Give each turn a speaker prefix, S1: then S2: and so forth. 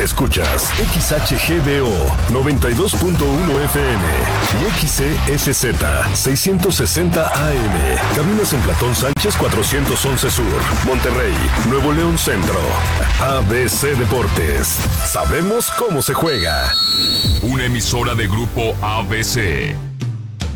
S1: Escuchas XHGBO 92.1 FM y XESZ 660 AM. Caminos en Platón Sánchez 411 Sur, Monterrey, Nuevo León Centro. ABC Deportes. Sabemos cómo se juega.
S2: Una emisora de Grupo ABC.